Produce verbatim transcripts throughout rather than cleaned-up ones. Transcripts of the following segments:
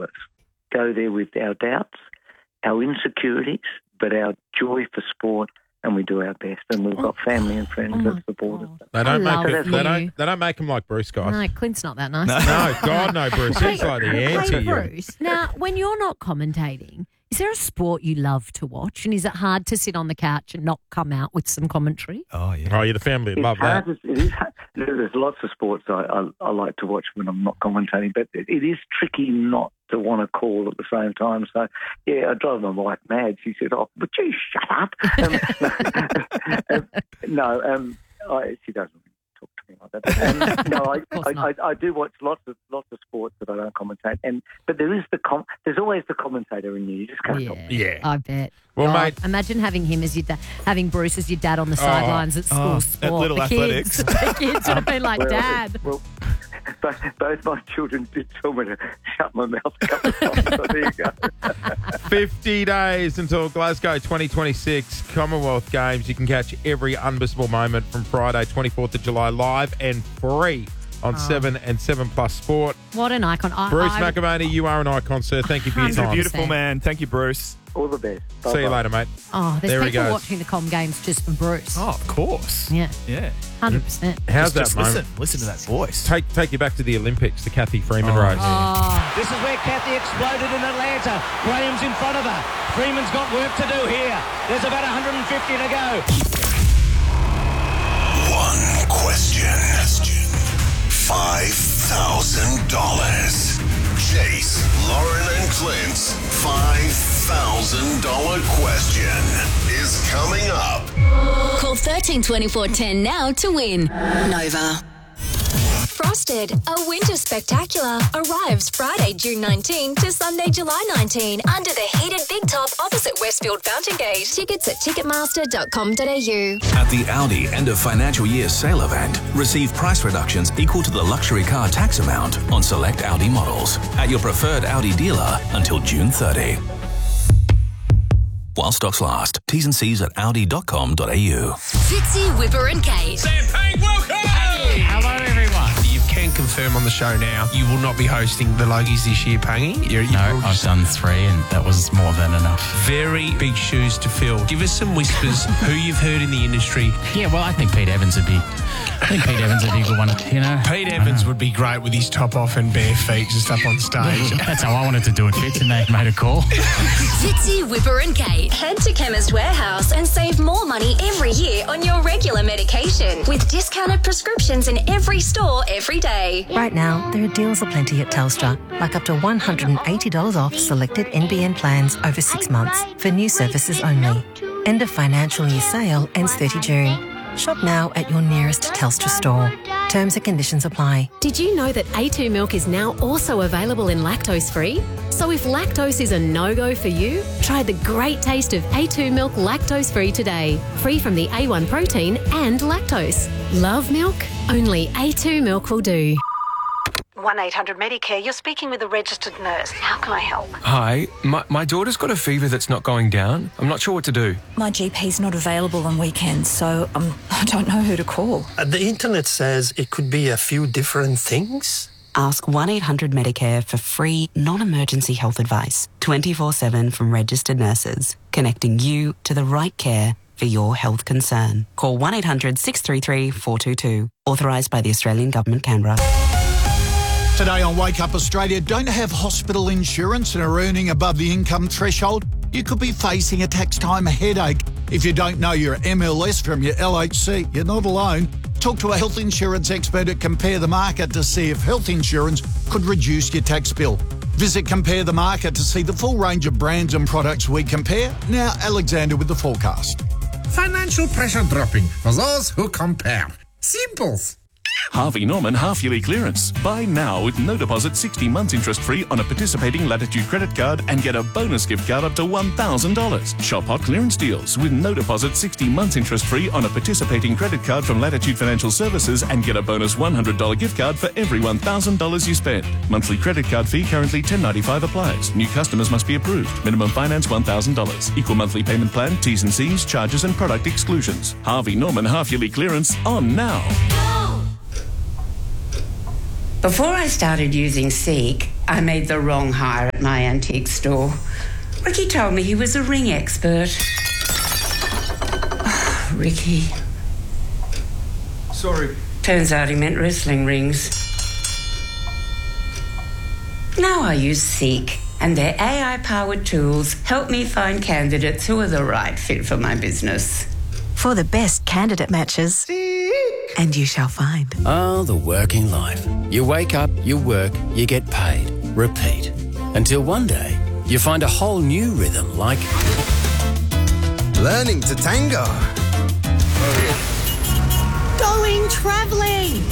of us go there with our doubts, our insecurities, but our joy for sport, and we do our best. And we've got family and friends Oh that support us. They don't I make love it, they you. don't they don't make them like Bruce, guys. No, Clint's not that nice. No, God no, Bruce. He's like the anti. Hey, Bruce, now, when you're not commentating, is there a sport you love to watch? And is it hard to sit on the couch and not come out with some commentary? Oh, yeah. Oh, you're the family. It's Love hard. that. It is hard. There's lots of sports I, I, I like to watch when I'm not commentating, but it, it is tricky not to want to call at the same time. So, yeah, I drive my wife mad. She said, "Oh, would you shut up?" Um, um, no, um, I, she doesn't talk to me like that. Um, no, I, I, I, I do watch lots of lots of sports that I don't commentate, and but there is the com- there's always the commentator in you. You just can't Yeah, help it. Yeah. I bet. Well, God, mate- imagine having him as your dad, having Bruce as your dad on the sidelines at school Oh, at sport. Little the Athletics. kids, the kids would have been like, Well, Dad. Well, both, both my children did tell me to shut my mouth a couple of times, so there you go. fifty days until Glasgow twenty twenty-six Commonwealth Games. You can catch every unmissable moment from Friday, twenty-fourth of July, live and free on seven and seven Plus Sport. What an icon. I, Bruce I, McAvaney, you are an icon, sir. Thank you for your He's a time. beautiful man. Thank you, Bruce. All the best. See you Bye-bye. later, mate. Oh, there's There he people goes. watching the Com Games just for Bruce. Oh, of course. Yeah, Yeah. one hundred percent. How's Just, that just moment? listen. Listen to that voice. Take take you back to the Olympics, the Kathy Freeman Oh, race. Oh, This is where Kathy exploded in Atlanta. Graham's in front of her. Freeman's got work to do here. There's about one hundred fifty to go. One question. Five thousand dollars. Chase, Lauren and Clint's five thousand dollar question is coming up. Call thirteen twenty-four ten now to win. Nova. Frosted, a winter spectacular, arrives Friday, June nineteenth to Sunday, July nineteenth under the heated Big Top opposite Westfield Fountain Gate. Tickets at ticketmaster dot com dot a u. At the Audi end of financial year sale event, receive price reductions equal to the luxury car tax amount on select Audi models at your preferred Audi dealer until June thirtieth. While stocks last. T's and C's at audi dot com dot a u. Fitzy, Whipper and Kate. Champagne, welcome! Hey, hello everyone. You can confirm on the show now you will not be hosting the Logies this year, Pangy. You're, No, you're I've done three and that was more than enough. very big shoes to fill. Give us some whispers who you've heard in the industry. Yeah, well, I think Pete Evans would be, I think Pete Evans would be a good one, you know. Pete Evans would be great with his top off and bare feet just up on stage. That's how I wanted to do it, Fitz, and they made a call. Fitzy, Whipper and Kate. Head to Chemist Warehouse and save more money every year on your regular medication with discounted prescriptions in every store every day. Right now, there are deals aplenty at Telstra, like up to one hundred eighty dollars off selected N B N plans over six months for new services only. End of financial year sale ends thirtieth of June. Shop now at your nearest Telstra store. Terms and conditions apply. Did you know that A two milk is now also available in lactose-free? So if lactose is a no-go for you, try the great taste of A two milk lactose-free today. Free from the A one protein and lactose. Love milk? Only A two milk will do. one eight hundred Medicare, you're speaking with a registered nurse. How can I help? Hi, my, my daughter's got a fever that's not going down. I'm not sure what to do. My G P's not available on weekends, so um, I don't know who to call. Uh, the internet says it could be a few different things. Ask one eight hundred Medicare for free, non-emergency health advice, twenty-four seven from registered nurses, connecting you to the right care for your health concern. Call one eight hundred six three three four two two. Authorised by the Australian Government, Canberra. Today on Wake Up Australia, don't have hospital insurance and are earning above the income threshold? You could be facing a tax time headache. If you don't know your M L S from your L H C, you're not alone. Talk to a health insurance expert at Compare the Market to see if health insurance could reduce your tax bill. Visit Compare the Market to see the full range of brands and products we compare. Now, Alexander with the forecast. Financial pressure dropping for those who compare. Simples. Harvey Norman half-yearly clearance. Buy now with no deposit, sixty months interest-free on a participating Latitude credit card and get a bonus gift card up to one thousand dollars. Shop hot clearance deals with no deposit, sixty months interest-free on a participating credit card from Latitude Financial Services and get a bonus one hundred dollars gift card for every one thousand dollars you spend. Monthly credit card fee currently ten dollars ninety-five applies. New customers must be approved. Minimum finance one thousand dollars. Equal monthly payment plan, T's and C's, charges and product exclusions. Harvey Norman half-yearly clearance on now. Before I started using Seek, I made the wrong hire at my antique store. Ricky told me he was a ring expert. Oh, Ricky. Sorry. Turns out he meant wrestling rings. Now I use Seek, and their A I-powered tools help me find candidates who are the right fit for my business. For the best candidate matches. Seek. And you shall find. Oh, the working life. You wake up, you work, you get paid. Repeat. Until one day, you find a whole new rhythm like... learning to tango. Going travelling.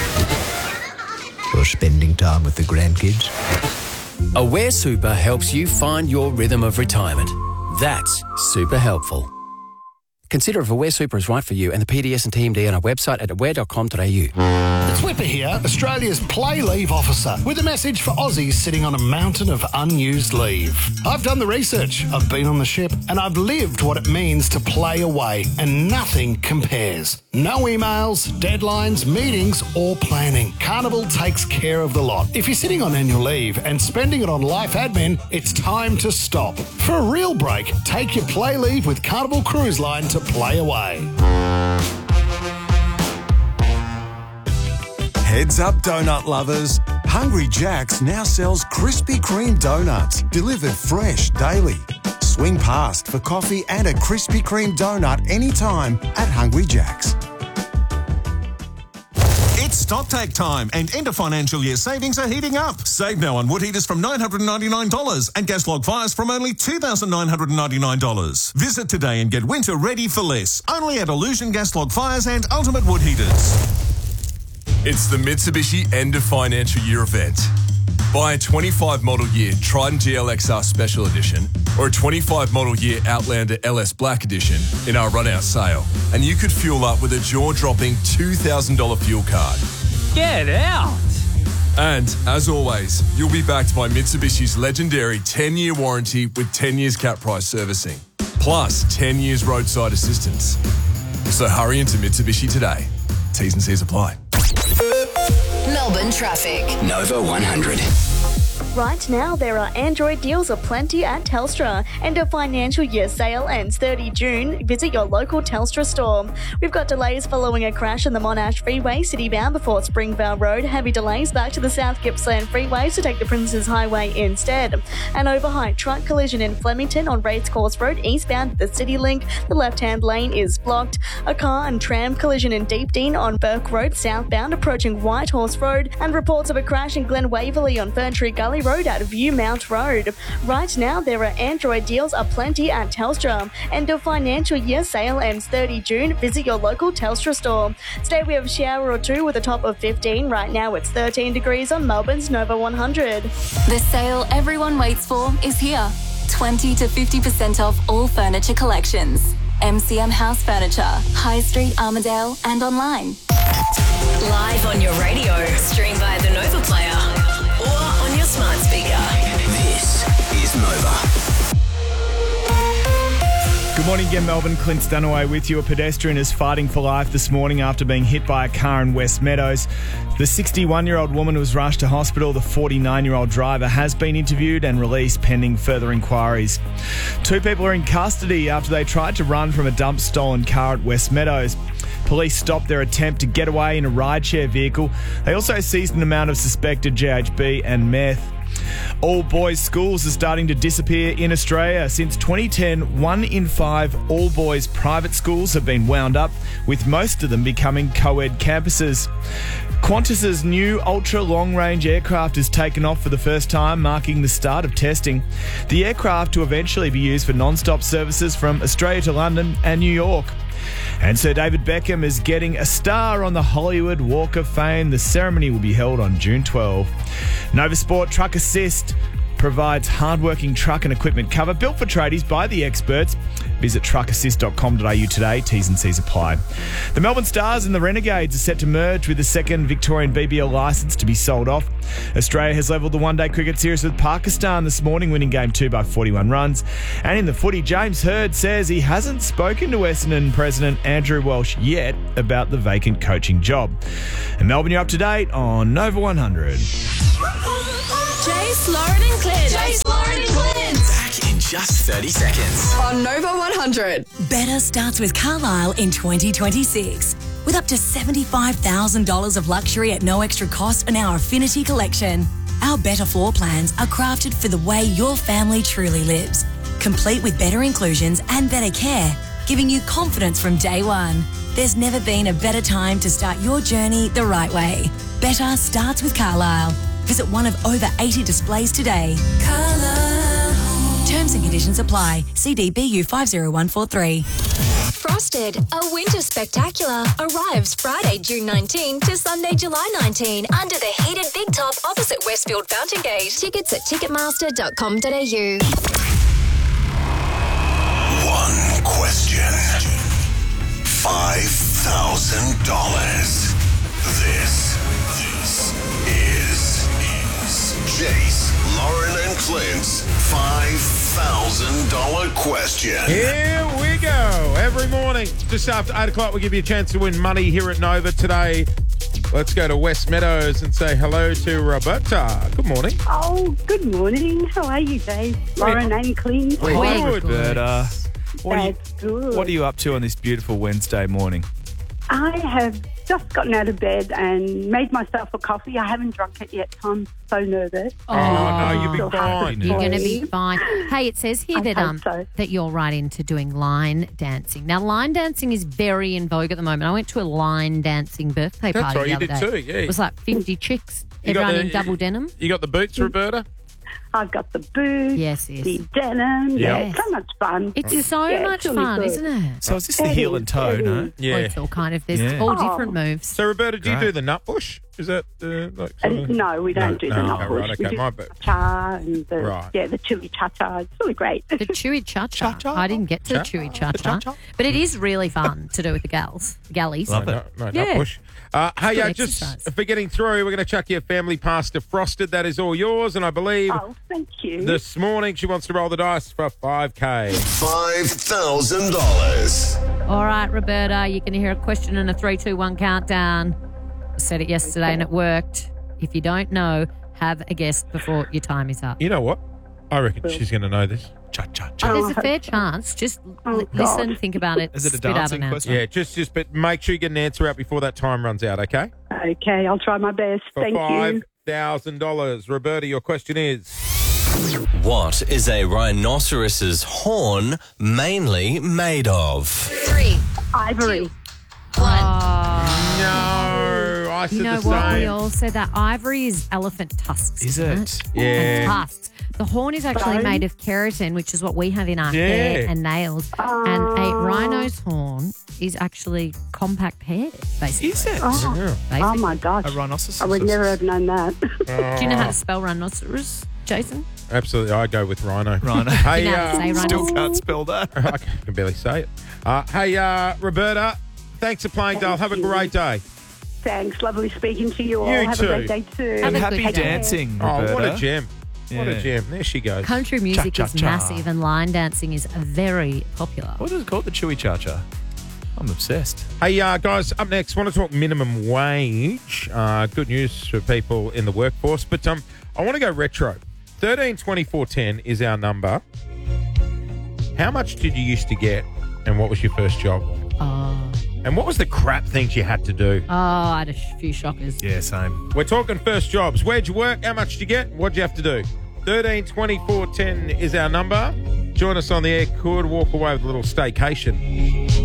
Or spending time with the grandkids. Aware Super helps you find your rhythm of retirement. That's super helpful. Consider if Aware Super is right for you and the P D S and T M D on our website at aware dot com dot a u. It's Whipper here, Australia's play leave officer, with a message for Aussies sitting on a mountain of unused leave. I've done the research, I've been on the ship, and I've lived what it means to play away, and nothing compares. No emails, deadlines, meetings, or planning. Carnival takes care of the lot. If you're sitting on annual leave and spending it on life admin, it's time to stop. For a real break, take your play leave with Carnival Cruise Line to play away. Heads up, donut lovers. Hungry Jack's now sells Krispy Kreme donuts, delivered fresh daily. Swing past for coffee and a Krispy Kreme donut anytime at Hungry Jack's. It's stocktake time and end of financial year savings are heating up. Save now on wood heaters from nine hundred ninety-nine dollars and gas log fires from only two thousand nine hundred ninety-nine dollars. Visit today and get winter ready for less. Only at Illusion Gas Log Fires and Ultimate Wood Heaters. It's the Mitsubishi end of financial year event. Buy a twenty-five model year Triton G L X R Special Edition or a twenty-five model year Outlander L S Black Edition in our run-out sale, and you could fuel up with a jaw-dropping two thousand dollars fuel card. Get out! And, as always, you'll be backed by Mitsubishi's legendary ten-year warranty with ten years cap price servicing, plus ten years roadside assistance. So hurry into Mitsubishi today. T's and C's apply. Melbourne traffic. Nova one hundred. Right now, there are Android deals aplenty at Telstra. End of financial year sale ends thirty June. Visit your local Telstra store. We've got delays following a crash on the Monash Freeway, citybound before Springvale Road. Heavy delays back to the South Gippsland Freeway, so take the Princes Highway instead. An overheight truck collision in Flemington on Racecourse Road, eastbound at the CityLink. The left-hand lane is blocked. A car and tram collision in Deepdene on Burke Road, southbound, approaching Whitehorse Road. And reports of a crash in Glen Waverley on Fern Tree Gully Road at Viewmount Road. Right now, there are Android deals aplenty at Telstra. End of financial year sale ends thirty June. Visit your local Telstra store. Today we have a shower or two with a top of fifteen. Right now it's thirteen degrees on Melbourne's Nova one hundred. The sale everyone waits for is here. twenty to fifty percent off all furniture collections. M C M House Furniture, High Street, Armadale, and online. Live on your radio, stream via the Nova Player, or on your smart speaker. This is Nova. Good morning again, Melbourne. Clint Stanaway with you. A pedestrian is fighting for life this morning after being hit by a car in West Meadows. The sixty-one-year-old woman was rushed to hospital. The forty-nine-year-old driver has been interviewed and released pending further inquiries. Two people are in custody after they tried to run from a dump-stolen car at West Meadows. Police stopped their attempt to get away in a rideshare vehicle. They also seized an amount of suspected G H B and meth. All boys schools are starting to disappear in Australia. Since twenty ten, one in five all boys private schools have been wound up, with most of them becoming co-ed campuses. Qantas's new ultra long-range aircraft is taken off for the first time, marking the start of testing. The aircraft to eventually be used for non-stop services from Australia to London and New York. And Sir David Beckham is getting a star on the Hollywood Walk of Fame. The ceremony will be held on June twelfth. Nova Sport Truck Assist provides hard-working truck and equipment cover built for tradies by the experts. Visit truck assist dot com dot a u today. T's and C's apply. The Melbourne Stars and the Renegades are set to merge, with the second Victorian B B L licence to be sold off. Australia has levelled the one-day cricket series with Pakistan this morning, winning game two by forty-one runs. And in the footy, James Hird says he hasn't spoken to Essendon President Andrew Welsh yet about the vacant coaching job. And Melbourne, you're up to date on Nova one hundred. Jace Jace, Lauren and Clint. Jace, Lauren and Clint. Back in just thirty seconds. On Nova one hundred. Better starts with Carlisle in twenty twenty-six. With up to seventy-five thousand dollars of luxury at no extra cost on our Affinity collection. Our Better floor plans are crafted for the way your family truly lives. Complete with better inclusions and better care, giving you confidence from day one. There's never been a better time to start your journey the right way. Better starts with Carlisle. Visit one of over eighty displays today. Carlisle. Terms and conditions apply. C D B U five zero one four three. Frosted, a winter spectacular, arrives Friday, June nineteenth to Sunday, July nineteenth under the heated Big Top opposite Westfield Fountain Gate. Tickets at ticketmaster dot com dot a u. One question. Five thousand dollars. This, this is, is Jace, Lauren and Clint's five thousand dollars question. Here we go. Every morning, just after eight o'clock, we'll give you a chance to win money here at Nova. Today, let's go to West Meadows and say hello to Roberta. Good morning. Oh, good morning. How are you, Dave? Lauren and Clint. We're good, Roberta. What are, you, That's good. what are you up to on this beautiful Wednesday morning? I have just gotten out of bed and made myself a coffee. I haven't drunk it yet, so I'm so nervous. Oh, no, you'll be Still have fine. to You're going to sleep. be fine. Hey, it says here I that hope um so. that you're right into doing line dancing. Now, line dancing is very in vogue at the moment. I went to a line dancing birthday That's party right, the you other did day. too, yeah. It was like fifty chicks, You got everyone the- in double denim. You got the boots, Roberta? I've got the boots, Yes, yes. the denim. Yeah, Yes. it's so much fun. It's so yeah, much it's really fun, good. isn't it? So is this the It heel is, and toe, it no? is. Yeah. Well, it's all kind of, there's Yeah. all Oh. different moves. So, Roberta, do you Great. do the nut bush? Is that the like? Uh, sort of- no, we don't No, do no, the okay, nut right, bush. okay, we do my the bad. cha and the Right. yeah, the chili cha-cha. It's really great. The chewy cha-cha. I didn't get to the Cha? chewy cha-cha. But it is really fun to do with the gals, the gallies. Love No, it. no, no, Yeah. nut bush. Uh, hey, good uh, just exercise. for getting through, we're going to chuck your family pass to Frosted. That is all yours, and I believe Oh, thank you. this morning she wants to roll the dice for five K. Five thousand dollars. All right, Roberta, you're going to hear a question and a three, two, one countdown. I said it yesterday and it worked. If you don't know, have a guess before your time is up. You know what? I reckon she's going to know this. Cha cha cha. There's Oh, a I fair hope so. chance. Just Oh, li- listen, God. think about it. Is it a spit out dancing an answer. question? Yeah, just just but make sure you get an answer out before that time runs out. Okay. Okay, I'll try my best. For Thank five you. thousand dollars, Roberta, your question is. What is a rhinoceros's horn mainly made of? Three. Ivory. One. No, I said You know the what? We same. all said that ivory is elephant tusks. Is isn't it? Yeah. And tusks. The horn is actually Bone? made of keratin, which is what we have in our Yeah. hair and nails. And a Oh. rhino's horn is actually compact hair, basically. Is it? Oh, Yeah. oh Basically. my gosh. A rhinoceros? I would never have known that. Do you know how to spell rhinoceros, Jason? Absolutely, I go with Rhino. Rhino. Hey, You know how to uh, say rhino? Still can't spell that. I can barely say it. Uh, hey, uh, Roberta, thanks for playing, doll. Have a you. great day. Thanks. Lovely speaking to you all. You Have too. a great day too. Have And a happy good day. dancing, Oh, Roberta. what a gem. What Yeah. a gem. There she goes. Country music is Cha-cha-cha. massive and line dancing is very popular. What is it called? The Chewy Cha Cha. I'm obsessed. Hey, uh, guys, up next, want to talk minimum wage. Uh, good news for people in the workforce. But um, I want to go retro. thirteen twenty-four ten is our number. How much did you used to get and what was your first job? Oh, And what was the crap things you had to do? oh I had a sh- few shockers. Yeah, same. We're talking first jobs. Where'd you work? How much did you get? What'd you have to do? thirteen twenty-four ten is our number. Join us on the air. Could walk away with a little staycation.